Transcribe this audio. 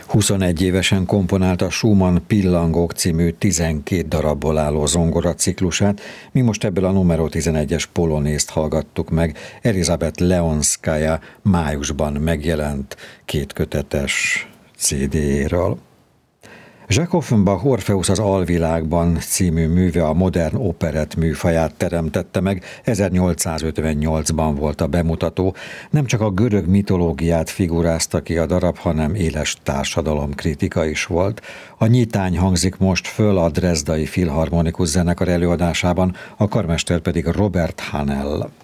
21 évesen komponálta Schumann Pillangók című 12 darabból álló zongora ciklusát, mi most ebből a numero 11-es polonészt hallgattuk meg, Elizabeth Leonszkaja májusban megjelent kétkötetes CD-ről. Jacques Offenbach Orpheus az Alvilágban című műve a modern operett műfaját teremtette meg, 1858-ban volt a bemutató, nem csak a görög mitológiát figurázta ki a darab, hanem éles társadalomkritika is volt. A nyitány hangzik most föl a Dresdai Filharmonikus Zenekar előadásában, a karmester pedig Robert Hanel.